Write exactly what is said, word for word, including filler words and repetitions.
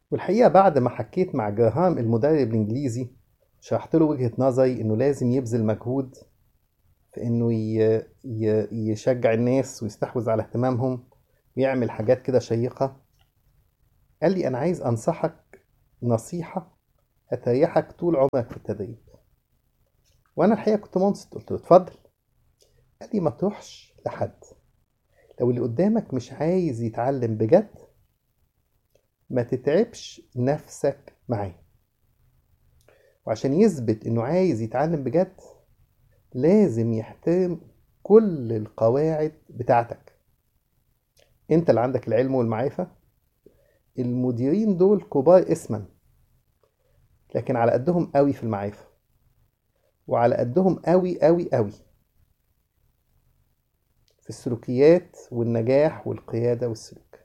والحقيقة بعد ما حكيت مع جراهام المدرب الإنجليزي، شرحت له وجهة نظري إنه لازم يبذل مجهود في إنه ي... ي... يشجع الناس ويستحوذ على اهتمامهم ويعمل حاجات كده شيقة. قال لي أنا عايز أنصحك نصيحة هتريحك طول عمرك في التدريب. وأنا الحقيقة كنت منصت، قلت له اتفضل. قال لي ما تروحش لحد، لو اللي قدامك مش عايز يتعلم بجد ما تتعبش نفسك معاه. وعشان يثبت إنه عايز يتعلم بجد لازم يحترم كل القواعد بتاعتك. انت اللي عندك العلم والمعرفة، المديرين دول كبار اسما لكن على قدهم قوي في المعرفة، وعلى قدهم قوي قوي قوي في السلوكيات والنجاح والقيادة والسلوك.